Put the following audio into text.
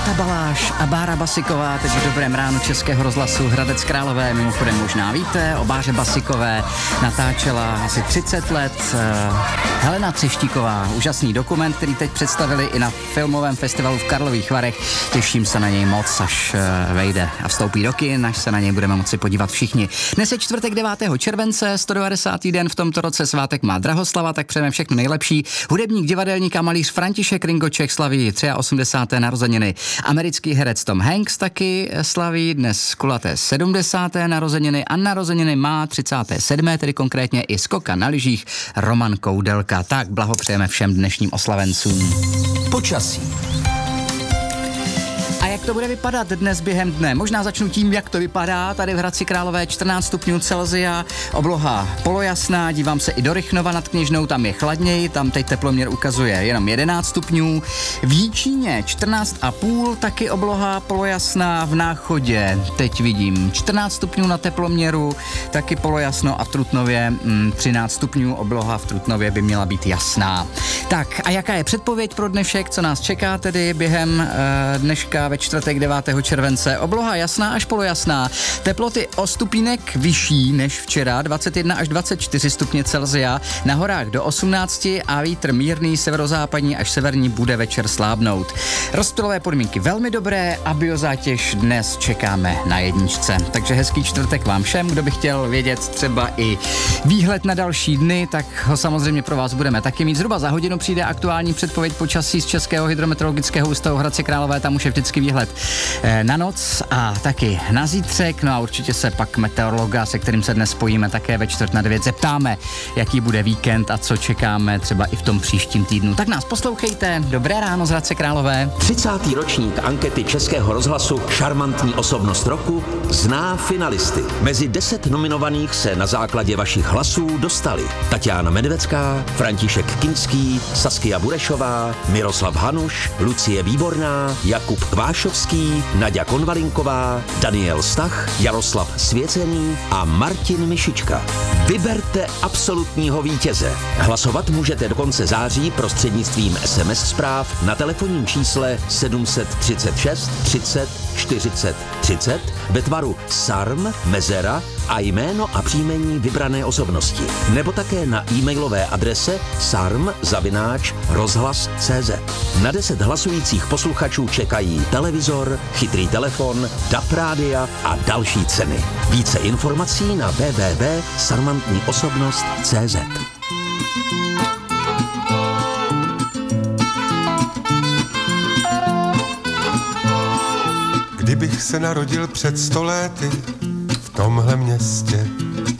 Zolta Baláš a Bára Basiková teď v dobrém ránu Českého rozhlasu Hradec Králové. Mimochodem možná víte, o Báře Basikové natáčela asi 30 let Helena Třeštíková. Úžasný dokument, který teď představili i na filmovém festivalu v Karlových Varech. Těším se na něj moc, až vejde a vstoupí do kin, až se na něj budeme moci podívat všichni. Dnes je čtvrtek 9. července, 190. den v tomto roce, svátek má Drahoslava, tak přejeme všechno nejlepší. Hudebník, divadelník a malíř František Ringoček slaví 83. narozeniny. Americký herec Tom Hanks taky slaví dnes kulaté 70. narozeniny a narozeniny má 37. tedy konkrétně i skoka na lyžích Roman Koudelka. Tak blahopřejeme všem dnešním oslavencům. Počasí. A jak to bude vypadat dnes během dne? Možná začnu tím, jak to vypadá. Tady v Hradci Králové 14 stupňů Celsia, obloha polojasná, dívám se i do Rychnova nad Kněžnou, tam je chladněji, tam teď teploměr ukazuje jenom 11 stupňů. V Jíčíně 14,5, taky obloha polojasná, v Náchodě teď vidím 14 stupňů na teploměru, taky polojasno a v Trutnově 13 stupňů, obloha v Trutnově by měla být jasná. Tak a jaká je předpověď pro dnešek, co nás čeká tedy během dneška ve čtvrtek 9. července? Obloha jasná až polojasná. Teploty o stupínek vyšší než včera, 21 až 24 stupně Celsia, na horách do 18 a vítr mírný severozápadní až severní bude večer slábnout. Rozptylové podmínky velmi dobré a biozátěž dnes čekáme na jedničce. Takže hezký čtvrtek vám všem. Kdo by chtěl vědět třeba i výhled na další dny, tak ho samozřejmě pro vás budeme taky mít. Zhruba za hodinu přijde aktuální předpověď počasí z Českého hydrometeorologického ústavu Hradci Králové, tam už je vždycky výhled na noc a taky na zítřek. No a určitě se pak meteorologa, se kterým se dnes spojíme také ve 8:45, zeptáme, jaký bude víkend a co čekáme třeba i v tom příštím týdnu. Tak nás poslouchejte. Dobré ráno z Hradce Králové. 30. ročník ankety Českého rozhlasu Šarmantní osobnost roku zná finalisty. Mezi 10 nominovaných se na základě vašich hlasů dostali Tatiana Medvecká, František Kinský, Saskia Burešová, Miroslav Hanuš, Lucie Výborná, Jakub Kvášovský, Naďa Konvalinková, Daniel Stach, Jaroslav Svěcený a Martin Mišička. Vyberte absolutního vítěze. Hlasovat můžete do konce září prostřednictvím SMS zpráv na telefonním čísle 736 30 40 30 ve tvaru SARM, mezera a jméno a příjmení vybrané osobnosti. Nebo také na e-mailové adrese sarm@rozhlas.cz. Na 10 hlasujících posluchačů čekají televizor, chytrý telefon, DAB rádia a další ceny. Více informací na www.sarmantniosobnost.cz. Kdybych se narodil před 100 lety v tomhle městě,